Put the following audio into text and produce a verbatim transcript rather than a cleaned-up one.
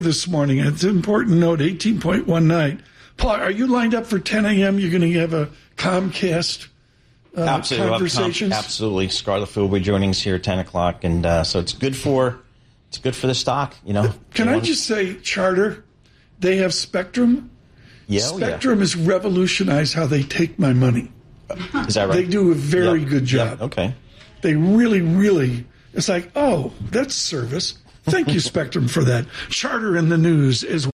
this morning. It's an important note, eighteen point one nine. Paul, are you lined up for ten a.m.? You're going to have a Comcast uh, absolutely, conversations? Com- absolutely. Scarlett Fu will be joining us here at ten o'clock, and uh, so it's good for it's good for the stock. You know. Can I just say, Charter, they have Spectrum. Yeah, Spectrum yeah. has revolutionized how they take my money. Is that right? They do a very yep. good job. Yep. Okay. They really, really, it's like, oh, that's service. Thank you, Spectrum, for that. Charter in the news as well.